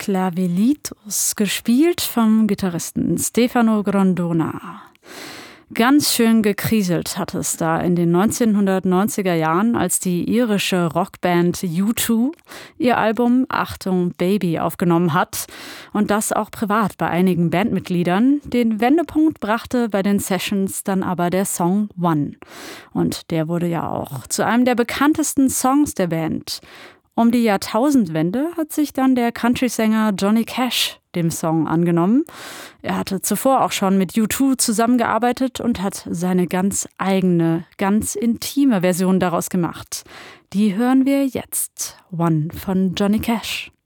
Clavelitos, gespielt vom Gitarristen Stefano Grondona. Ganz schön gekriselt hat es da in den 1990er Jahren, als die irische Rockband U2 ihr Album Achtung Baby aufgenommen hat und das auch privat bei einigen Bandmitgliedern. Den Wendepunkt brachte bei den Sessions dann aber der Song One. Und der wurde ja auch zu einem der bekanntesten Songs der Band. Um die Jahrtausendwende hat sich dann der Country-Sänger Johnny Cash dem Song angenommen. Er hatte zuvor auch schon mit U2 zusammengearbeitet und hat seine ganz eigene, ganz intime Version daraus gemacht. Die hören wir jetzt. One von Johnny Cash.